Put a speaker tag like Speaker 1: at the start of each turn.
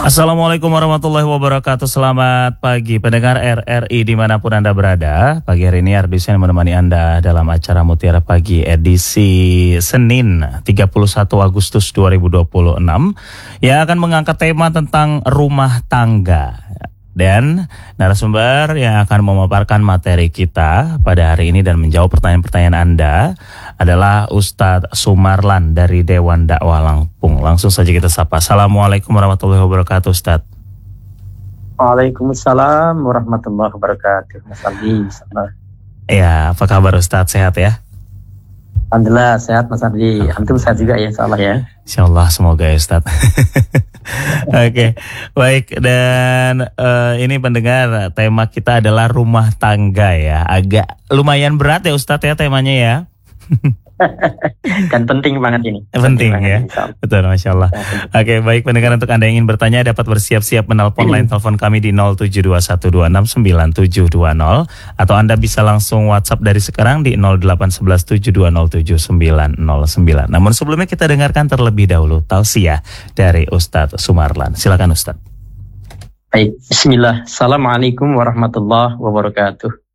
Speaker 1: Assalamualaikum warahmatullahi wabarakatuh. Selamat pagi pendengar RRI dimanapun Anda berada. Pagi hari ini Ardusen menemani Anda dalam acara Mutiara Pagi edisi Senin 31 Agustus 2026 yang akan mengangkat tema tentang rumah tangga. Dan narasumber yang akan memaparkan materi kita pada hari ini dan menjawab pertanyaan-pertanyaan Anda adalah Ustadz Sumarlan dari Dewan Dakwah Lampung. Langsung saja kita sapa. Assalamualaikum warahmatullahi wabarakatuh, Ustadz.
Speaker 2: Waalaikumsalam warahmatullahi wabarakatuh, Mas Ardi.
Speaker 1: Ya, apa kabar Ustadz? Sehat ya?
Speaker 2: Alhamdulillah sehat, Mas Ardi. Antum sehat juga ya, insyaallah ya.
Speaker 1: Insyaallah, semoga ya Ustadz. Oke, baik. Dan ini pendengar, tema kita adalah rumah tangga ya. Agak lumayan berat ya Ustadz ya temanya ya.
Speaker 2: Kan penting banget ini.
Speaker 1: Penting ya, betul, Masya Allah. Oke, baik pendengar, untuk Anda yang ingin bertanya dapat bersiap-siap menelpon line telepon kami di 0721269720 atau Anda bisa langsung WhatsApp dari sekarang di 08117207909. Namun sebelumnya kita dengarkan terlebih dahulu tausiah dari Ustadz Sumarlan. Silakan Ustadz.
Speaker 2: Baik, bismillah. Assalamualaikum warahmatullahi wabarakatuh.